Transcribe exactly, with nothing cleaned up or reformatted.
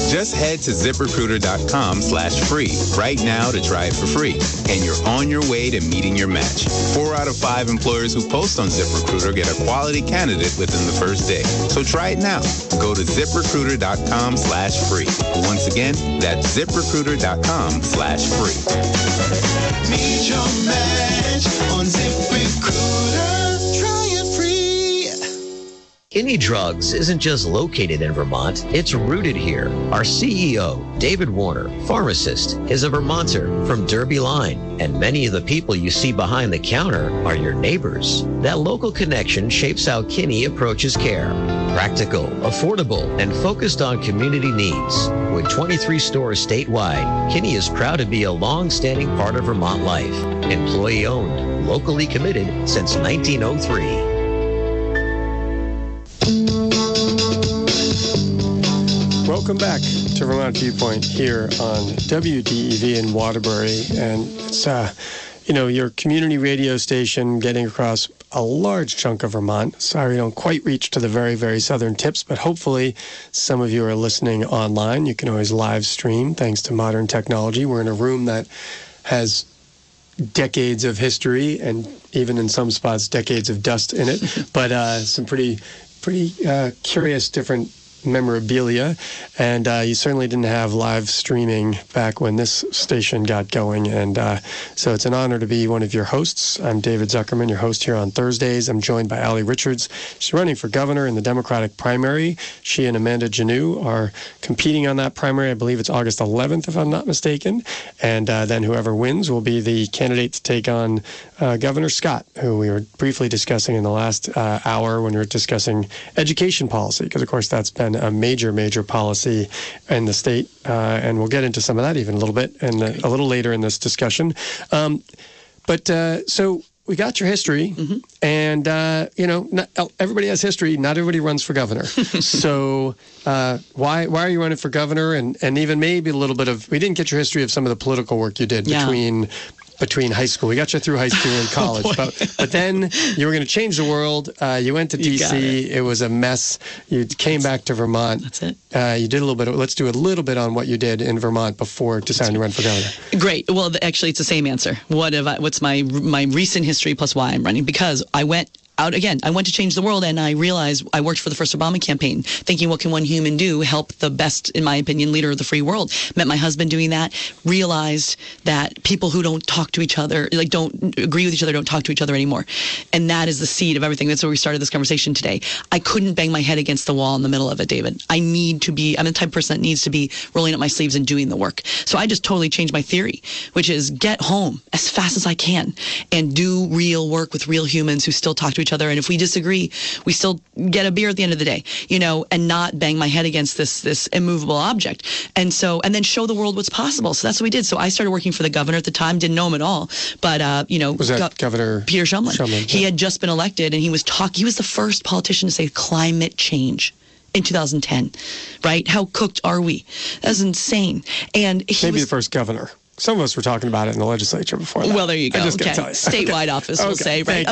Just head to ZipRecruiter.com slash free right now to try it for free. And you're on your way to meeting your match. Four out of five employers who post on ZipRecruiter get a quality candidate within the first day. So try it now. Go to ZipRecruiter.com slash free. Once again, that's ZipRecruiter.com slash free. Meet your match on ZipRecruiter. Try it free. Kinney Drugs isn't just located in Vermont, it's rooted here. Our C E O, David Warner, pharmacist, is a Vermonter from Derby Line, and many of the people you see behind the counter are your neighbors. That local connection shapes how Kinney approaches care. Practical, affordable, and focused on community needs. With twenty-three stores statewide, Kinney is proud to be a long-standing part of Vermont life. Employee-owned, locally committed since nineteen oh three. Welcome back to Vermont Viewpoint here on W D E V in Waterbury. And it's, uh, you know, your community radio station getting across a large chunk of Vermont. Sorry we don't quite reach to the very, very southern tips, but hopefully some of you are listening online. You can always live stream thanks to modern technology. We're in a room that has decades of history and even in some spots decades of dust in it, but uh, some pretty, pretty uh, curious different memorabilia, and uh, you certainly didn't have live streaming back when this station got going, and uh, so it's an honor to be one of your hosts. I'm David Zuckerman, your host here on Thursdays. I'm joined by Allie Richards. She's running for governor in the Democratic primary. She and Amanda Janoo are competing on that primary. I believe it's August eleventh, if I'm not mistaken, and uh, then whoever wins will be the candidate to take on uh, Governor Scott, who we were briefly discussing in the last uh, hour when we were discussing education policy, because of course that's been a major, major policy in the state, uh, and we'll get into some of that even a little bit and a, a little later in this discussion. Um, but uh, so we got your history, mm-hmm. and uh, you know, not, everybody has history. Not everybody runs for governor. So uh, why why are you running for governor? And and even maybe a little bit of we didn't get your history of some of the political work you did yeah. between. Between high school. We got you through high school and college. oh but, but then you were going to change the world. Uh, you went to D C. It. it was a mess. You came back to Vermont. That's it. Uh, you did a little bit. Of, let's do a little bit on what you did in Vermont before deciding to run for governor. Great. Well, actually, it's the same answer. What have I, what's my my recent history plus why I'm running? Because I went out again. I went to change the world, and I realized I worked for the first Obama campaign, thinking, what can one human do? Help the best, in my opinion, leader of the free world. Met my husband doing that, realized that people who don't talk to each other, like don't agree with each other, don't talk to each other anymore. And that is the seed of everything. That's where we started this conversation today. I couldn't bang my head against the wall in the middle of it, David. I need to be, I'm the type of person that needs to be rolling up my sleeves and doing the work. So I just totally changed my theory, which is get home as fast as I can and do real work with real humans who still talk to each other. And if we disagree, we still get a beer at the end of the day, you know, and not bang my head against this this immovable object. And so, and then show the world what's possible. So that's what we did. So I started working for the governor at the time, didn't know him at all, but, uh, you know. Was that Go- Governor? Peter Shumlin. Shumlin he yeah. had just been elected, and he was talking, he was the first politician to say climate change in two thousand ten, right? How cooked are we? That's insane. And he Maybe was, the first governor. Some of us were talking about it in the legislature before that. Well, there you go. I just okay. tell you. Statewide office, we'll okay. say, right?